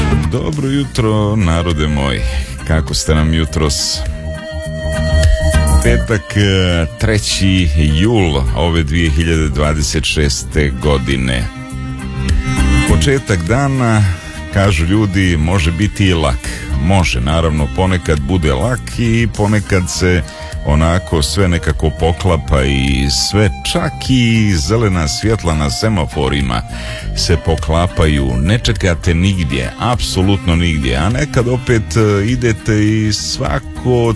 Dobro jutro, narode moj. Kako ste nam jutros? Petak, 3. jul ove 2026. godine. Početak dana, kažu ljudi, može biti i lak. Može, naravno, ponekad bude lak i ponekad se onako sve nekako poklapa i sve, čak i zelena svjetla na semaforima se poklapaju, ne čekate nigdje, apsolutno nigdje, a nekad opet idete i svako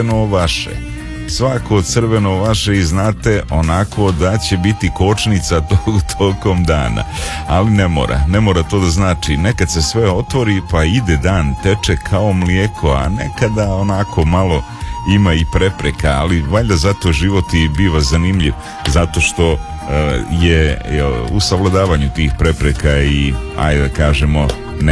crveno vaše i znate onako da će biti kočnica tokom dana, ali ne mora to da znači. Nekad se sve otvori pa ide dan, teče kao mlijeko, a nekada onako malo ima i prepreka, ali valjda zato život i biva zanimljiv, zato što je u savladavanju tih prepreka i, ajde da kažemo,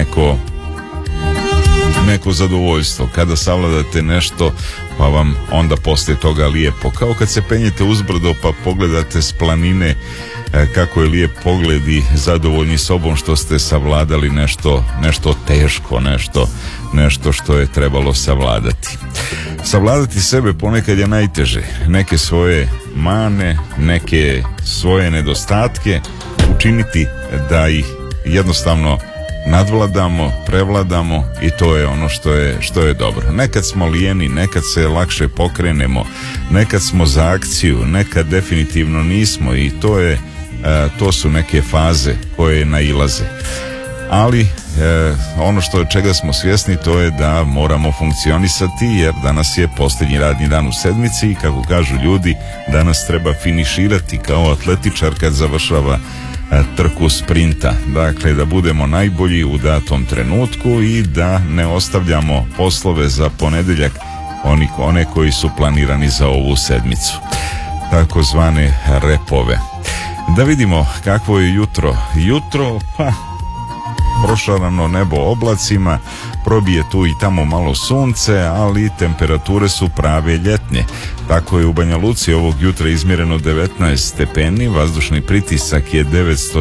neko zadovoljstvo kada savladate nešto pa vam onda poslije toga lijepo, kao kad se penjete uzbrdo pa pogledate s planine kako je lijep pogled i zadovoljni sobom što ste savladali nešto teško, nešto što je trebalo savladati. Savladati sebe ponekad je najteže, neke svoje mane, neke svoje nedostatke učiniti da ih jednostavno nadvladamo, prevladamo i to je ono što je dobro. Nekad smo lijeni, nekad se lakše pokrenemo, nekad smo za akciju, nekad definitivno nismo i to su neke faze koje nailaze. Ali ono čega smo svjesni to je da moramo funkcionisati jer danas je posljednji radni dan u sedmici i kako kažu ljudi danas treba finiširati kao atletičar kad završava trku sprinta. Dakle, da budemo najbolji u datom trenutku i da ne ostavljamo poslove za ponedjeljak, one koji su planirani za ovu sedmicu, takozvane repove. Da vidimo kakvo je jutro, pa prošarano nebo oblacima, probije tu i tamo malo sunce, ali temperature su prave ljetne. Tako je u Banja Luci ovog jutra izmjereno 19 stepeni, vazdušni pritisak je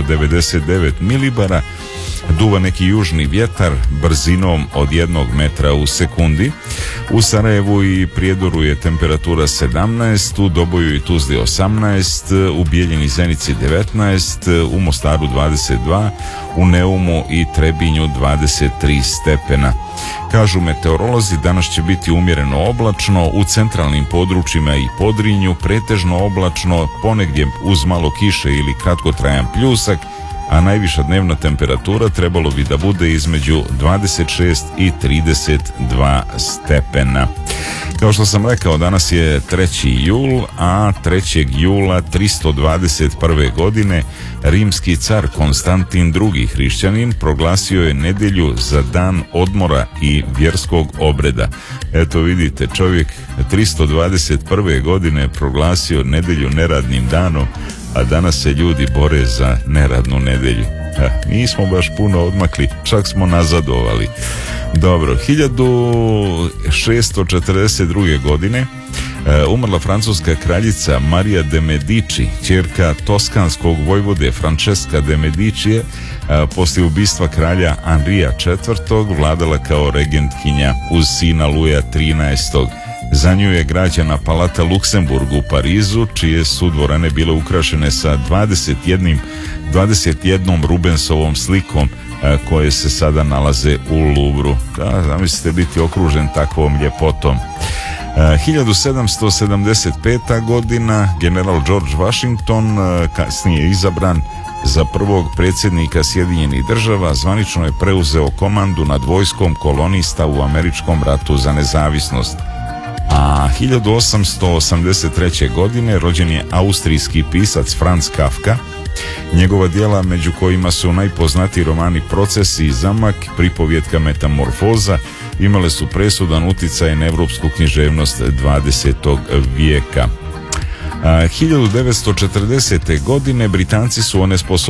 999 milibara, duva neki južni vjetar brzinom od 1 metra u sekundi. U Sarajevu i Prijedoru je temperatura 17, u Doboju i Tuzli 18, u Bijeljini Zenici 19, u Mostaru 22, u Neumu i Trebinju 23 stepena. Kažu meteorolozi, danas će biti umjereno oblačno, u centralnim područjima i Podrinju pretežno oblačno, ponegdje uz malo kiše ili kratkotrajan pljusak, a najviša dnevna temperatura trebalo bi da bude između 26 i 32 stepena. Kao što sam rekao, danas je 3. jul, a 3. jula 321. godine rimski car Konstantin II. Hrišćanin proglasio je nedjelju za dan odmora i vjerskog obreda. Eto vidite, čovjek 321. godine proglasio nedjelju neradnim danom, a danas se ljudi bore za neradnu nedjelju. Nismo baš puno odmakli, čak smo nazadovali. Dobro, 1642. godine umrla francuska kraljica Marija de Medici, ćerka toskanskog vojvode Francesca de Medicije, poslije ubistva kralja Henrija IV. Vladala kao regentkinja uz sina Luja XIII. Za nju je građena palata Luksemburg u Parizu, čije su dvorane bile ukrašene sa 21 Rubensovom slikom koje se sada nalaze u Louvru. Da, zamislite biti okružen takvom ljepotom. 1775. godina general George Washington, kasnije izabran za prvog predsjednika Sjedinjenih država, zvanično je preuzeo komandu nad vojskom kolonista u Američkom ratu za nezavisnost. A 1883. godine rođen je austrijski pisac Franz Kafka. Njegova djela, među kojima su najpoznatiji romani Proces i Zamak, pripovjetka Metamorfoza, imale su presudan utjecaj na evropsku književnost 20. vijeka. 1940. godine Britanci su onesposobili